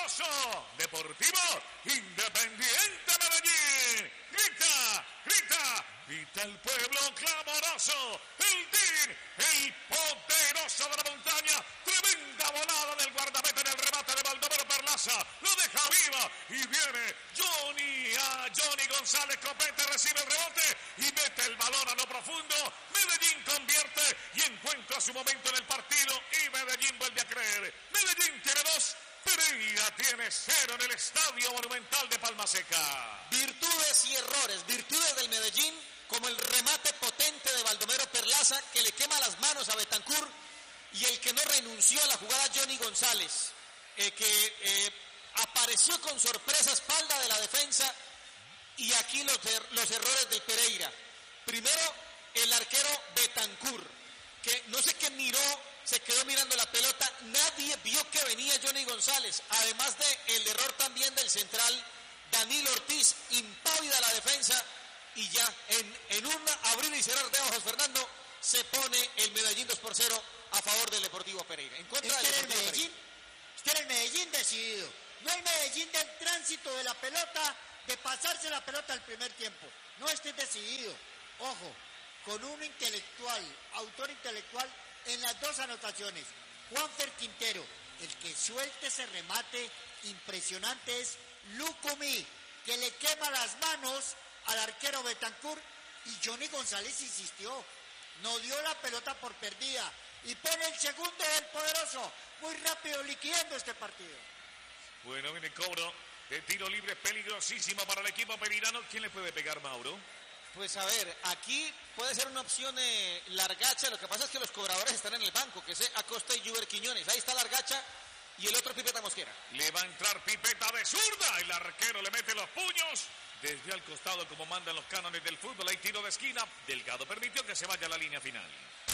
clamoroso. Deportivo Independiente Medellín. Grita, grita, grita el pueblo clamoroso. El DIN, el poderoso de la montaña. Tremenda volada del guardameta en el remate de Baldomero Perlaza. Lo deja viva y viene Johnny González Copete, recibe el rebote y mete el balón a lo profundo. Medellín convierte y encuentra su momento en el partido y Medellín vuelve a creer. Medellín tiene 2, Pereira tiene 0 en el Estadio Monumental de Palma Seca. Virtudes y errores, virtudes del Medellín, como el remate potente de Baldomero Perlaza que le quema las manos a Betancur, y el que no renunció a la jugada Johnny González, que apareció con sorpresa a espalda de la defensa. Y aquí los errores del Pereira. Primero, el arquero Betancur, que no sé qué miró, se quedó mirando la pelota, nadie vio que venía Johnny González, además de el error también del central Danilo Ortiz, impávida la defensa, y ya en un abrir y cerrar de ojos, Fernando, se pone el Medellín 2-0 a favor del Deportivo Pereira. En contra del Deportivo Pereira. Es que era el Medellín decidido, no el Medellín del tránsito de la pelota, de pasarse la pelota al primer tiempo. No esté decidido. Ojo, con un intelectual, autor intelectual en las 2 anotaciones. Juanfer Quintero, el que suelte ese remate impresionante es Lucumí, que le quema las manos al arquero Betancur, y Johnny González insistió, no dio la pelota por perdida y pone el segundo del poderoso, muy rápido liquidando este partido. Bueno, viene el cobro de tiro libre peligrosísimo para el equipo perirano. ¿Quién le puede pegar, Mauro? Pues a ver, aquí puede ser una opción Largacha. Lo que pasa es que los cobradores están en el banco, que es Acosta y Juber Quiñones. Ahí está Largacha y el otro Pipeta Mosquera. Le va a entrar Pipeta de zurda. El arquero le mete los puños desde al costado, como mandan los cánones del fútbol. Hay tiro de esquina. Delgado permitió que se vaya a la línea final.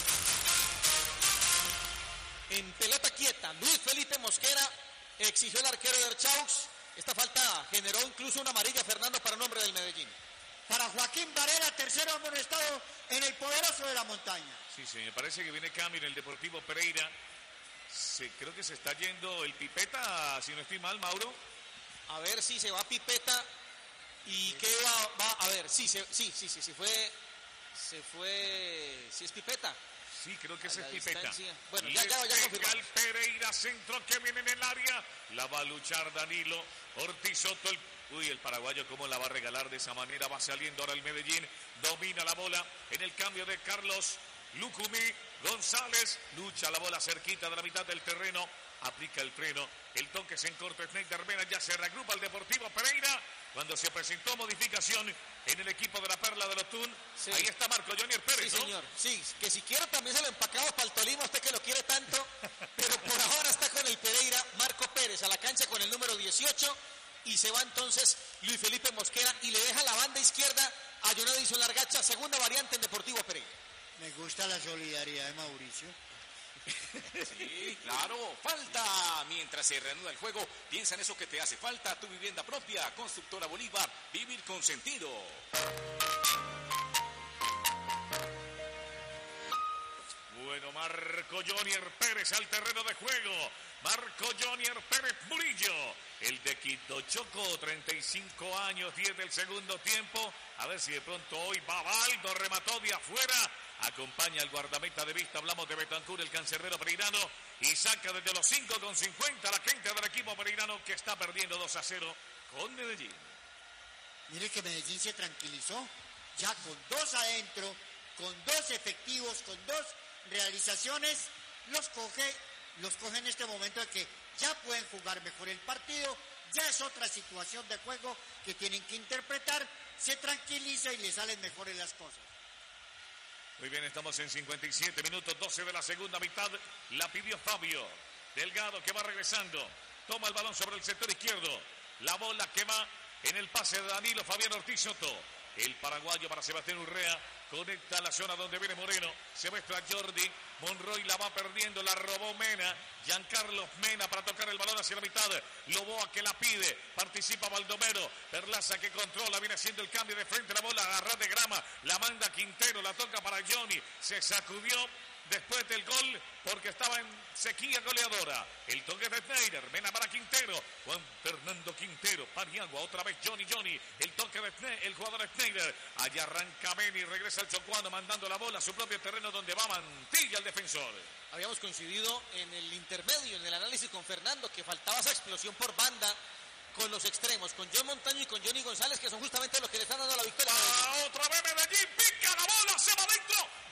En pelota quieta, Luis Felipe Mosquera exigió el arquero de Erchaux. Esta falta generó incluso una amarilla, Fernando, para nombre del Medellín. Para Joaquín Varela, tercero amonestado en el poderoso de la montaña. Sí, señor, parece que viene cambio en el Deportivo Pereira. Creo que se está yendo el Pipeta, si no estoy mal, Mauro. A ver si se va Pipeta. ¿Y qué va? A ver, sí, fue. Sí, es Pipeta. Sí, creo que ese es Pipeta. Bueno, ya confirmamos. El Pereira, centro que viene en el área. La va a luchar Danilo Ortiz Soto. El paraguayo cómo la va a regalar de esa manera. Va saliendo ahora el Medellín. Domina la bola en el cambio de Carlos Lucumí. González lucha la bola cerquita de la mitad del terreno. Aplica el freno. El toque se encorta. Snake de Armena ya se reagrupa el Deportivo Pereira. Cuando se presentó modificación en el equipo de la Perla de Lotún, sí. Ahí está Marco Jonier Pérez, sí, señor. ¿No? Sí, que si quiere también se lo empacamos para el Tolima, usted que lo quiere tanto, pero por ahora está con el Pereira Marco Pérez a la cancha con el número 18 y se va entonces Luis Felipe Mosquera y le deja la banda izquierda a Jonadison Largacha, segunda variante en Deportivo Pereira. Me gusta la solidaridad de Mauricio. Sí, claro, falta. Mientras se reanuda el juego, piensa en eso que te hace falta, tu vivienda propia. Constructora Bolívar, vivir con sentido. Bueno, Marco Jonier Pérez al terreno de juego. Marco Jonier Pérez Murillo, el de Quito Choco, 35 años, 10 del segundo tiempo. A ver si de pronto hoy Babaldo remató de afuera. Acompaña al guardameta de vista, hablamos de Betancur, el cancerbero pereirano, y saca desde los 5,50 la gente del equipo pereirano que está perdiendo 2-0 con Medellín. Mire que Medellín se tranquilizó, ya con 2 adentro, con 2 efectivos, con 2 realizaciones, los coge en este momento de que ya pueden jugar mejor el partido, ya es otra situación de juego que tienen que interpretar, se tranquiliza y le salen mejores las cosas. Muy bien, estamos en 57 minutos, 12 de la segunda mitad. La pidió Fabio. Delgado que va regresando. Toma el balón sobre el sector izquierdo. La bola que va en el pase de Danilo Fabián Ortiz Soto. El paraguayo para Sebastián Urrea. Conecta la zona donde viene Moreno. Se muestra Jordi. Monroy la va perdiendo. La robó Mena. Giancarlos Mena para tocar el balón hacia la mitad. Loboa que la pide. Participa Baldomero. Perlaza que controla. Viene haciendo el cambio de frente. La bola agarra de grama. La manda Quintero. La toca para Johnny. Se sacudió. después del gol porque estaba en sequía goleadora. El toque de Schneider, Mena para Quintero, Juan Fernando Quintero, Paniagua, otra vez Johnny, el toque de Schneider, el jugador Schneider, allá arranca Meni, regresa el chocuano mandando la bola a su propio terreno donde va Mantilla el defensor. Habíamos coincidido en el intermedio, en el análisis con Fernando, que faltaba esa explosión por banda con los extremos, con John Montaño y con Johnny González, que son justamente los que le están dando la victoria. Otra vez Medellín, pica la bola, se va adentro,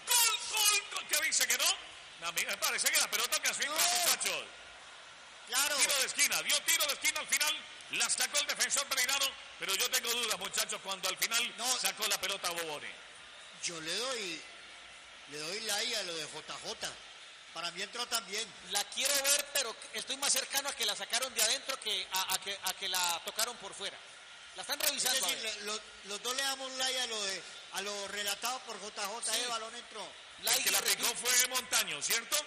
gol, ¿qué dice que no? A mí me parece que la pelota que así, muchachos. Claro. Tiro de esquina, dio tiro de esquina al final, la sacó el defensor pereirano, pero yo tengo dudas, muchachos, cuando al final sacó la pelota a Bobone. Yo le doy like a lo de JJ. Para mí entró también. La quiero ver, pero estoy más cercano a que la sacaron de adentro que a que la tocaron por fuera. La están revisando. Es decir, los dos le damos like a lo relatado por JJ. Sí. El balón entró. El que la picó fue Montaño, ¿cierto?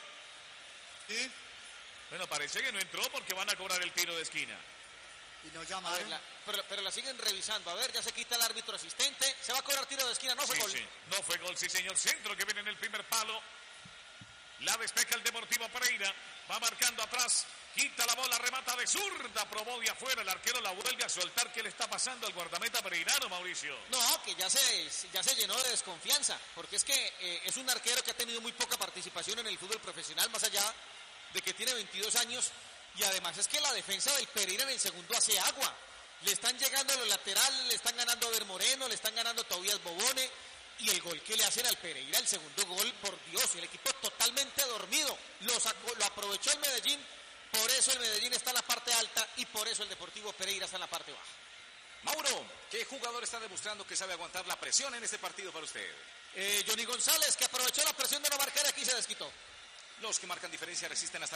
Sí. Bueno, parece que no entró porque van a cobrar el tiro de esquina. Y no llamaron. Pero la siguen revisando. A ver, ya se quita el árbitro asistente. Se va a cobrar tiro de esquina. No fue gol. Sí. No fue gol, sí, señor. Centro que viene en el primer palo. La despeja el Deportivo Pereira. Va marcando atrás. Quita la bola, remata de zurda. Probó de afuera. El arquero la vuelve a soltar. ¿Qué le está pasando al guardameta pereirano, Mauricio? No, que ya se llenó de desconfianza. Porque es que es un arquero que ha tenido muy poca participación en el fútbol profesional, más allá de que tiene 22 años. Y además es que la defensa del Pereira en el segundo hace agua. Le están llegando a los laterales, le están ganando a Ver Moreno, le están ganando a Tobías Bobone. Y el gol que le hacen al Pereira, el segundo gol, por Dios, el equipo totalmente dormido. Lo aprovechó el Medellín, por eso el Medellín está en la parte alta y por eso el Deportivo Pereira está en la parte baja. Mauro, ¿qué jugador está demostrando que sabe aguantar la presión en este partido para usted? Johnny González, que aprovechó la presión de no marcar, aquí se desquitó. Los que marcan diferencia resisten hasta